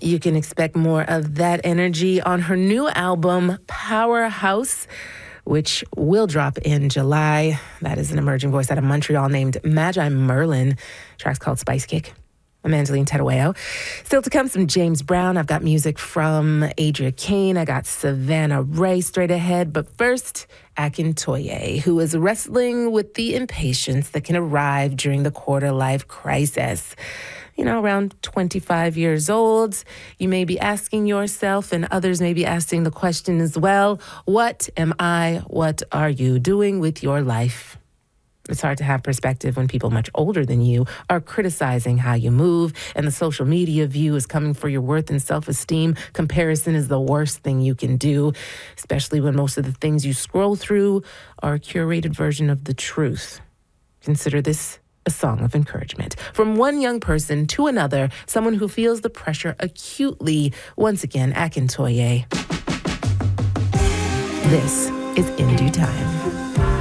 You can expect more of that energy on her new album, Powerhouse, which will drop in July. That is an emerging voice out of Montreal named Magi Merlin. The track's called Spice Kick. I'm Angeline Terueo. Still to come, some James Brown. I've got music from Adria Kane. I got Savannah Ray straight ahead. But first, Akintoye, who is wrestling with the impatience that can arrive during the quarter-life crisis. You know, around 25 years old, you may be asking yourself, and others may be asking the question as well, what am I, what are you doing with your life? It's hard to have perspective when people much older than you are criticizing how you move, and the social media view is coming for your worth and self-esteem. Comparison is the worst thing you can do, especially when most of the things you scroll through are a curated version of the truth. Consider this a song of encouragement. From one young person to another, someone who feels the pressure acutely. Once again, Akintoye. This is In Due Time.